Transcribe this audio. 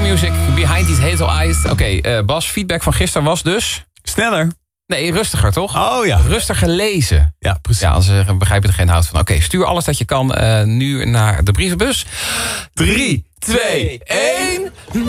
Music, Behind These Hazel Eyes. Oké, Bas, feedback van gisteren was dus... Sneller. Nee, rustiger, toch? Oh ja. Rustiger lezen. Ja, precies. Ja, anders begrijp je er geen hout van. Oké, stuur alles dat je kan nu naar de brievenbus. 3, 2, 1...